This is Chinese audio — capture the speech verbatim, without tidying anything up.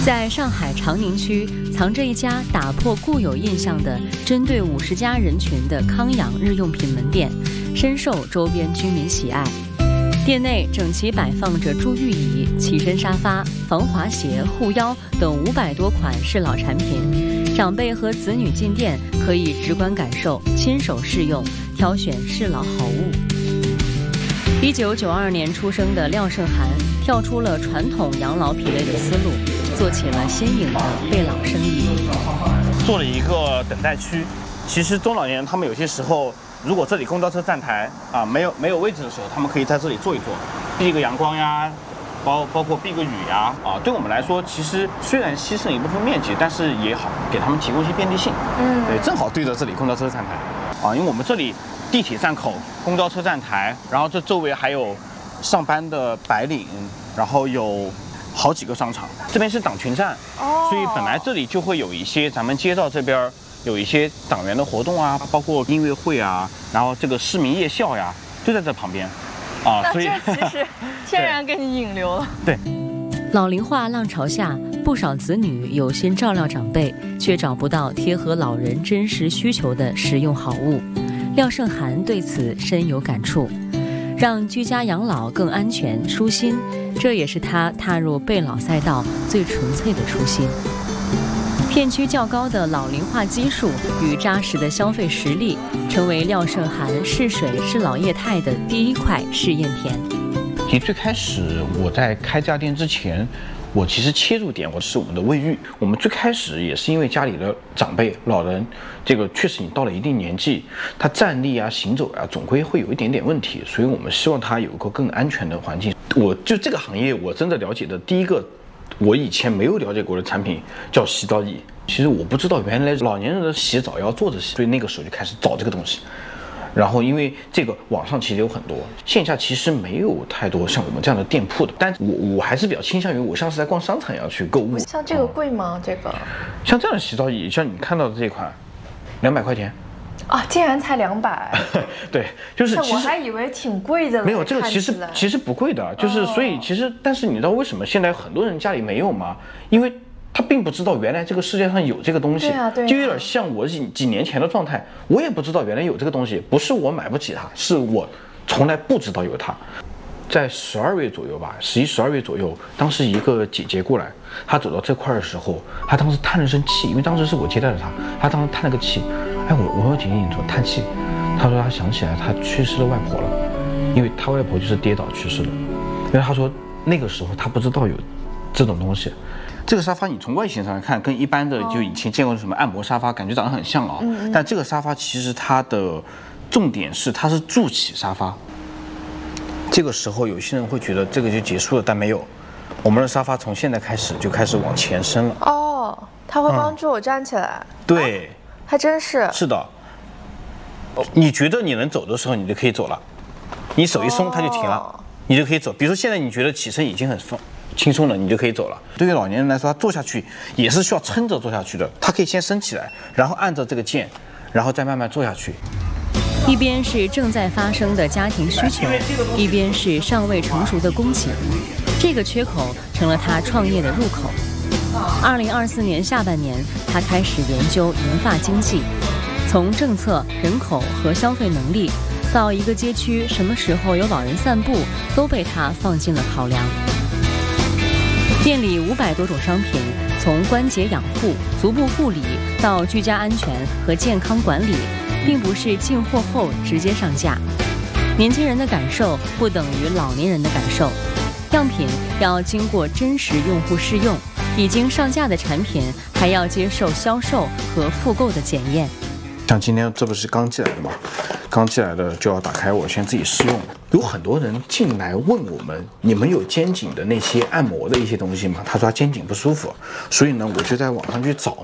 在上海长宁区，藏着一家打破固有印象的、针对五十加人群的康养日用品门店，深受周边居民喜爱。店内整齐摆放着助浴椅、起身沙发、防滑鞋、护腰等五百多款适老产品。长辈和子女进店可以直观感受、亲手试用，挑选适老好物。一九九二年出生的廖胜涵跳出了传统养老品类的思路，做起了新颖的备老生意。 做了一个等待区。其实中老年人他们有些时候，如果这里公交车站台啊没有没有位置的时候，他们可以在这里坐一坐，避个阳光呀，包包括避个雨呀啊。对我们来说，其实虽然牺牲一部分面积，但是也好给他们提供一些便利性。嗯，对，正好对着这里公交车站台啊，因为我们这里地铁站口、公交车站台，然后这周围还有上班的白领，然后有好几个商场。这边是党群站，哦，所以本来这里就会有一些咱们街道这边有一些党员的活动啊，包括音乐会啊，然后这个市民夜校呀，就在这旁边，啊， 所以这其实天然给你引流了。 对， 老龄化浪潮下，不少子女有心照料长辈，却找不到贴合老人真实需求的实用好物。廖胜涵对此深有感触，让居家养老更安全舒心，这也是他踏入备老赛道最纯粹的初心。片区较高的老龄化基数与扎实的消费实力，成为廖胜涵试水试老业态的第一块试验田。 其实最开始我在开这家店之前，我其实切入点我是我们的卫浴。我们最开始也是因为家里的长辈老人，这个确实你到了一定年纪，他站立啊、行走啊，总归会有一点点问题，所以我们希望他有一个更安全的环境。我就这个行业，我真的了解的第一个，我以前没有了解过的产品叫洗澡椅。其实我不知道原来老年人的洗澡要坐着洗，所以那个时候就开始找这个东西。然后因为这个网上其实有很多，线下其实没有太多像我们这样的店铺的，但我我还是比较倾向于我像是在逛商场一样去购物。 像这个贵吗？这个像这样的洗澡椅，像你看到的这款，两百块钱。 啊，竟然才两百！ 对，就是其实我还以为挺贵的了。 没有这个其实其实不贵的，就是所以其实，但是你知道为什么现在很多人家里没有吗？因为他并不知道原来这个世界上有这个东西， 对啊对啊， 就有点像我几几年前的状态，我也不知道原来有这个东西，不是我买不起它，是我从来不知道有它。在十二月左右吧，十一、十二月左右，当时一个姐姐过来，她走到这块的时候，她当时叹了声气，因为当时是我接待了她，她当时叹了个气。哎，我我说姐姐你怎么叹气？她说她想起来她去世的外婆了，因为她外婆就是跌倒去世的。因为她说那个时候她不知道有这种东西。这个沙发你从外形上来看，跟一般的就以前见过的什么按摩沙发感觉长得很像啊。嗯嗯，但这个沙发其实它的重点是它是助起沙发。这个时候有些人会觉得这个就结束了，但没有，我们的沙发从现在开始就开始往前伸了。 哦，它会帮助我站起来。 嗯、对、啊， 还真是。 是的。你觉得你能走的时候，你就可以走了。你手一松，它就停了，哦、你就可以走。比如说现在你觉得起身已经很放轻松了，你就可以走了。对于老年人来说，他坐下去也是需要撑着坐下去的。他可以先升起来，然后按着这个键，然后再慢慢坐下去。 一边是正在发生的家庭需求，一边是尚未成熟的供给，这个缺口成了他创业的入口。二零二四年下半年，他开始研究银发经济，从政策、人口和消费能力，到一个街区什么时候有老人散步，都被他放进了考量。店里五百多种商品，从关节养护、足部护理到居家安全和健康管理，并不是进货后直接上架。年轻人的感受不等于老年人的感受，样品要经过真实用户试用，已经上架的产品还要接受销售和复购的检验。 像今天这不是刚寄来的吗？刚寄来的就要打开，我先自己试用。有很多人进来问我们，你们有肩颈的那些按摩的一些东西吗？他说他肩颈不舒服，所以呢，我就在网上去找。